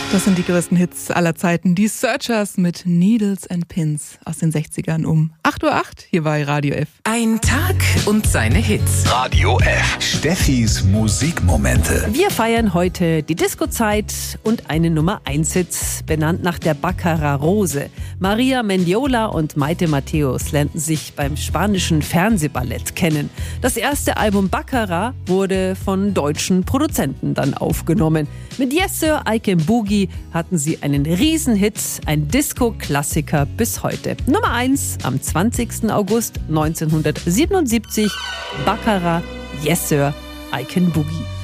Das sind die größten Hits aller Zeiten. Die Searchers mit Needles and Pins aus den 60ern um 8:08 Uhr hier bei Radio F. Ein Tag und seine Hits. Radio F. Steffis Musikmomente. Wir feiern heute die Disco-Zeit und einen Nummer-1-Hit, benannt nach der Baccara-Rose. Maria Mendiola und Maite Matthäus lernten sich beim spanischen Fernsehballett kennen. Das erste Album Baccara wurde von deutschen Produzenten dann aufgenommen. Mit Yes Sir, I Can Boogie hatten sie einen Riesenhit, ein Disco-Klassiker bis heute. Nummer 1 am 20. August 1977, Baccara, Yes Sir, I Can Boogie.